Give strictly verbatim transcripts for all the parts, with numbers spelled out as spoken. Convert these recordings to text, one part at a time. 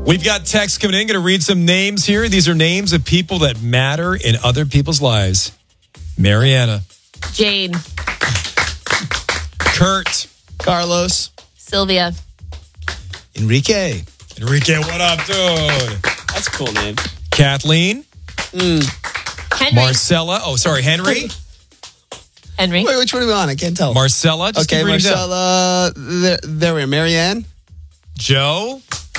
We've got texts coming in. Going to read some names here. These are names of people that matter in other people's lives. Mariana. Jane. Kurt. Carlos. Sylvia. Enrique. Enrique, what up, dude? That's a cool name. Kathleen. Mm. Henry. Marcella. Oh, sorry, Henry. Henry. Wait, which one are we on? I can't tell. Marcella. Just okay, keep reading down. Marcella. There, there we are. Marianne. Joe.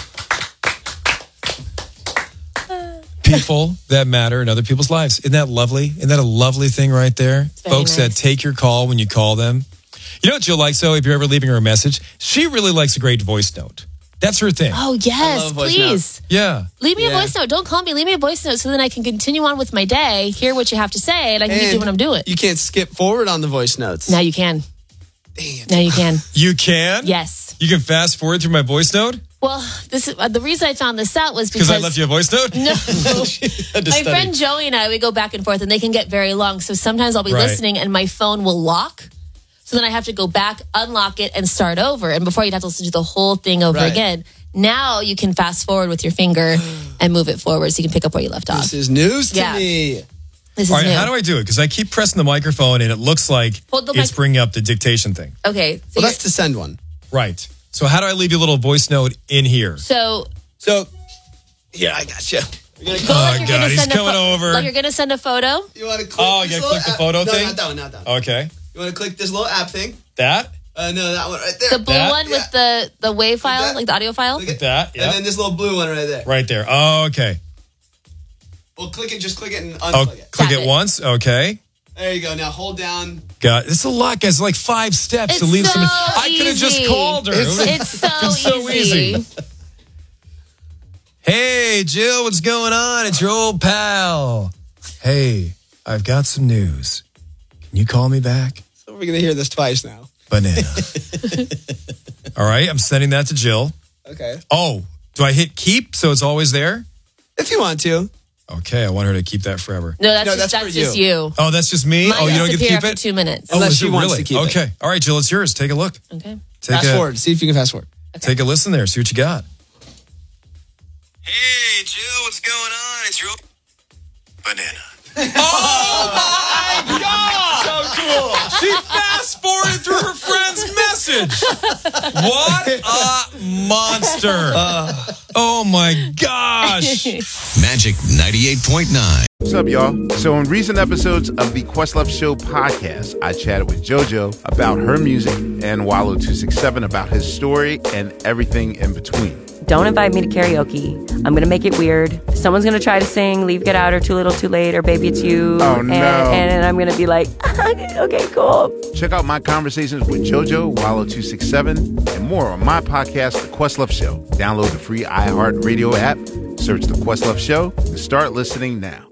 People that matter in other people's lives. Isn't that lovely? Isn't that a lovely thing right there? Folks nice. that take your call when you call them. You know what Jill likes, though, if you're ever leaving her a message? She really likes a great voice note. That's her thing. Oh, yes, please. Yeah. Leave me Yeah. a voice note. Don't call me. Leave me a voice note so then I can continue on with my day, hear what you have to say, and I can keep And doing what I'm doing. You can't skip forward on the voice notes. Now you can. Damn. Now you can. You can? Yes. You can fast forward through my voice note? Well, this is uh, the reason I found this out was because Because I left you a voice note? No. Had to My study. friend Joey and I, we go back and forth, and they can get very long. So sometimes I'll be Right. listening, and my phone will lock. So then I have to go back, unlock it, and start over. And before you'd have to listen to the whole thing over Right. again. Now you can fast forward with your finger and move it forward so you can pick up where you left off. This is news to Yeah. me. This is All right, new. how do I do it? Because I keep pressing the microphone, and it looks like Hold the it's mic- bringing up the dictation thing. Okay. So, Well, you're- that's to send one. Right. So how do I leave you a little voice note in here? so So, here, I got you. We're gonna go Oh, like you're God, gonna he's send a coming over. Like you're going to send a photo. You want to click Oh, you this gotta little click the app- photo no, thing? not that one, not that one. Okay. You want to click this little app thing? That? Uh, no, that one right there. The blue That? one with the, the WAV file, that? like the audio file. Click it. That, And yeah. then this little blue one right there. Right there. Oh, okay. Well, click it, just click it and Oh, unplug it. click Tap it it. once. Okay. There you go. Now hold down. Got it. It's a lot, guys. Like five steps to It's leave so some. I could have just easy. called her. It's- It's so, It's so easy. easy. Hey, Jill, what's going on? It's your old pal. Hey, I've got some news. Can you call me back? So we're going to hear this twice now. Banana. All right, I'm sending that to Jill. Okay. Oh, do I hit keep so it's always there? If you want to. Okay, I want her to keep that forever. No, that's No, just, that's that's for just you. you. Oh, that's just me? Mine oh, you don't get to disappear keep after it? two minutes. Oh, Unless is she it wants really? to keep it. Okay. All right, Jill, it's yours. Take a look. Okay. Take Fast a, forward. See if you can fast forward. Take a listen there. See what you got. Hey, Jill, what's going on? It's your banana. Oh my God! So cool. She fast forwarded through her friend's message. What a monster! Oh my gosh! Magic ninety-eight point nine. What's up, y'all? So, in recent episodes of the Questlove Show podcast, I chatted with JoJo about her music and Wallow two six seven about his story and everything in between. Don't invite me to karaoke. I'm going to make it weird. Someone's going to try to sing Leave, Get Out, or Too Little, Too Late, or Baby It's You. Oh, and, no. And, and I'm going to be like, okay, cool. Check out my conversations with JoJo, Wallow two six seven, and more on my podcast, The Questlove Show. Download the free iHeartRadio app, search The Questlove Show, and start listening now.